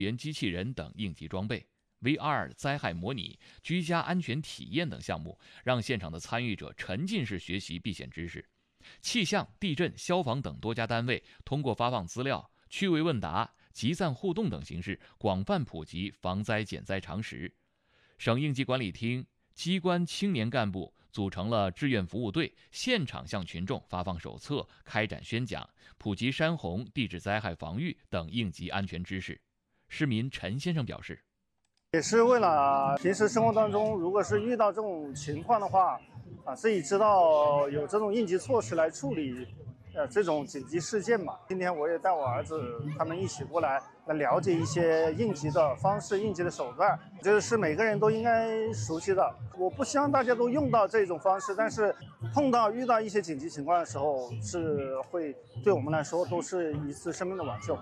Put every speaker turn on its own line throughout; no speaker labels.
源机器人等应急装备。VR 灾害模拟、居家安全体验等项目，让现场的参与者沉浸式学习避险知识。气象、地震、消防等多家单位通过发放资料、趣味问答、集赞互动等形式，广泛普及防灾减灾常识。省应急管理厅机关青年干部组成了志愿服务队，现场向群众发放手册，开展宣讲，普及山洪、地质灾害防御等应急安全知识。市民陈先生表示，
也是为了平时生活当中，如果是遇到这种情况的话，自己知道有这种应急措施来处理，这种紧急事件嘛。今天我也带我儿子他们一起过来了解一些应急的方式、应急的手段，就是每个人都应该熟悉的。我不希望大家都用到这种方式，但是遇到一些紧急情况的时候，是会对我们来说都是一次生命的挽救。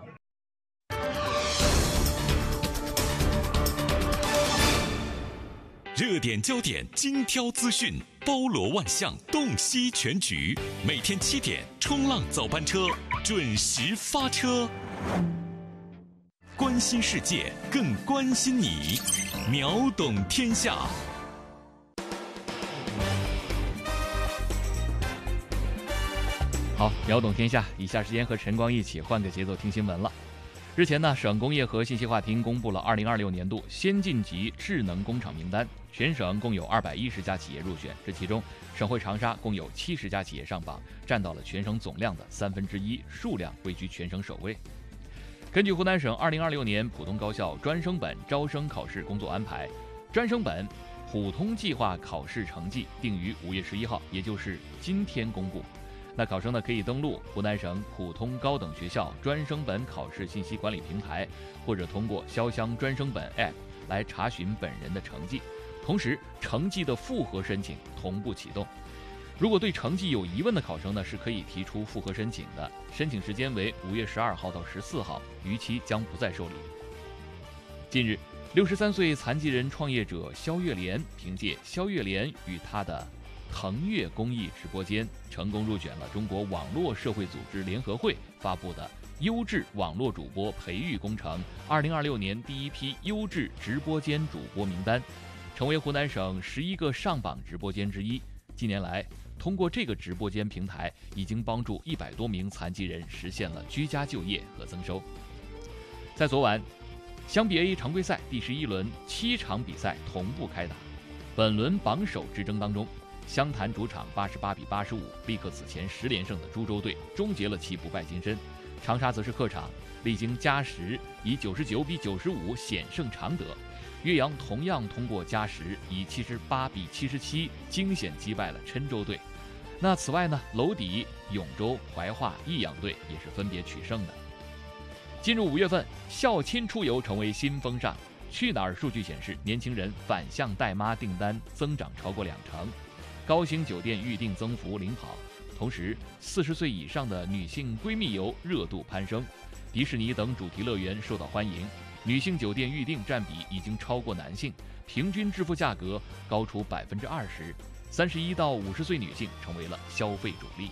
热点焦点精挑资讯，包罗万象，洞悉全局。每天7点，冲浪早班车准时发车。关心世界，更关心你。秒懂天下。
好，秒懂天下。以下时间和晨光一起换个节奏听新闻了。日前呢，省工业和信息化厅公布了2026年度先进级智能工厂名单，全省共有210家企业入选，这其中省会长沙共有70家企业上榜，占到了全省总量的1/3，数量位居全省首位。根据湖南省2026年普通高校专升本招生考试工作安排，专升本普通计划考试成绩定于5月11号，也就是今天公布。那考生呢，可以登录湖南省普通高等学校专升本考试信息管理平台，或者通过潇湘专升本 App 来查询本人的成绩。同时，成绩的复核申请同步启动。如果对成绩有疑问的考生呢，是可以提出复核申请的，申请时间为5月12号到14号，逾期将不再受理。近日，63岁残疾人创业者肖月莲凭借肖月莲与他的腾跃公益直播间，成功入选了中国网络社会组织联合会发布的优质网络主播培育工程2026年第一批优质直播间主播名单，成为湖南省11个上榜直播间之一。近年来，通过这个直播间平台，已经帮助100多名残疾人实现了居家就业和增收。在昨晚，湘 BA 常规赛第11轮7场比赛同步开打，本轮榜首之争当中，湘潭主场88比85力克此前10连胜的株洲队，终结了其不败金身。长沙则是客场历经加时，以99比95险胜常德。岳阳同样通过加时，以78比77惊险击败了郴州队。那此外呢，娄底、永州、怀化、益阳队也是分别取胜的。进入5月份，校亲出游成为新风尚。去哪儿数据显示，年轻人返乡带妈订单增长超过20%。高星酒店预订增幅领跑，同时40岁以上的女性闺蜜游热度攀升，迪士尼等主题乐园受到欢迎，女性酒店预订占比已经超过男性，平均支付价格高出20%，31到50岁女性成为了消费主力。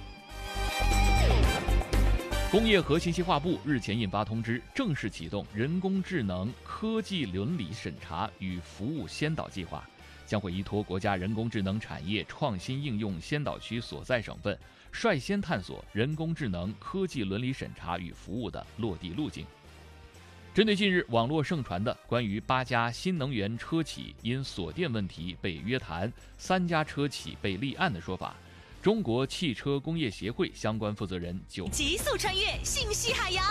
工业和信息化部日前印发通知，正式启动人工智能科技伦理审查与服务先导计划，将会依托国家人工智能产业创新应用先导区所在省份，率先探索人工智能科技伦理审查与服务的落地路径。针对近日网络盛传的关于8家新能源车企因锁电问题被约谈，3家车企被立案的说法，中国汽车工业协会相关负责人
极速穿越信息海洋。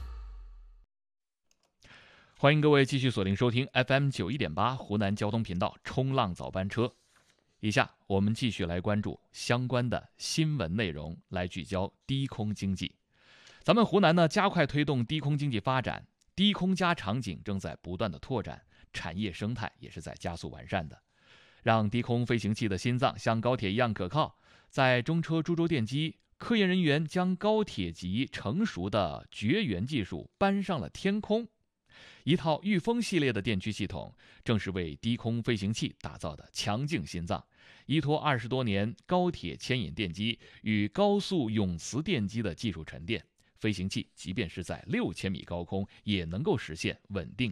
欢迎各位继续锁定收听 FM 91.8湖南交通频道冲浪早班车。以下我们继续来关注相关的新闻内容，来聚焦低空经济。咱们湖南呢，加快推动低空经济发展，低空加场景正在不断的拓展，产业生态也是在加速完善的，让低空飞行器的心脏像高铁一样可靠。在中车株洲电机，科研人员将高铁级成熟的绝缘技术搬上了天空。一套御风系列的电驱系统，正是为低空飞行器打造的强劲心脏，依托20多年高铁牵引电机与高速永磁电机的技术沉淀， 飞行器即便是在6000米高空，也能够实现稳定